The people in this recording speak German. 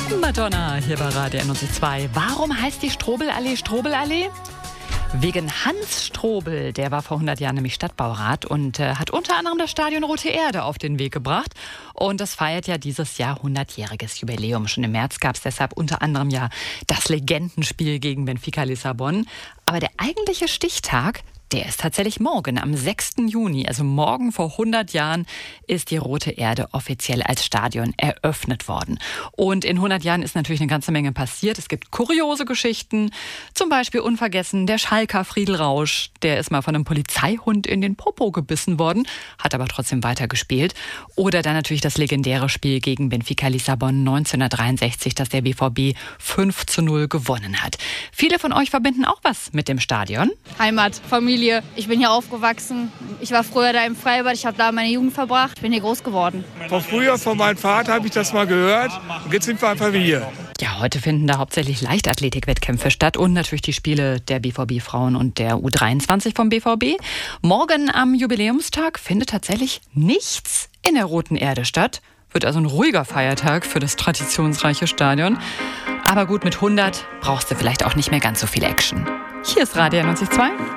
Madonna hier bei Radio 92. Warum heißt die Strobelallee Strobelallee? Wegen Hans Strobel, der war vor 100 Jahren nämlich Stadtbaurat und hat unter anderem das Stadion Rote Erde auf den Weg gebracht. Und das feiert ja dieses Jahr 100-jähriges Jubiläum. Schon im März gab es deshalb unter anderem ja das Legendenspiel gegen Benfica Lissabon. Aber der eigentliche Stichtag, der ist tatsächlich morgen, am 6. Juni. Also morgen vor 100 Jahren ist die Rote Erde offiziell als Stadion eröffnet worden. Und in 100 Jahren ist natürlich eine ganze Menge passiert. Es gibt kuriose Geschichten, zum Beispiel unvergessen der Schalker Friedel Rausch. Der ist mal von einem Polizeihund in den Popo gebissen worden, hat aber trotzdem weitergespielt. Oder dann natürlich das legendäre Spiel gegen Benfica Lissabon 1963, das der BVB 5:0 gewonnen hat. Viele von euch verbinden auch was mit dem Stadion. Heimat, Familie. Ich bin hier aufgewachsen. Ich war früher da im Freibad. Ich habe da meine Jugend verbracht. Ich bin hier groß geworden. Von früher, von meinem Vater habe ich das mal gehört. Und jetzt sind wir einfach hier. Ja, heute finden da hauptsächlich Leichtathletik-Wettkämpfe statt und natürlich die Spiele der BVB-Frauen und der U23 vom BVB. Morgen am Jubiläumstag findet tatsächlich nichts in der Roten Erde statt. Wird also ein ruhiger Feiertag für das traditionsreiche Stadion. Aber gut, mit 100 brauchst du vielleicht auch nicht mehr ganz so viel Action. Hier ist Radio 92.2.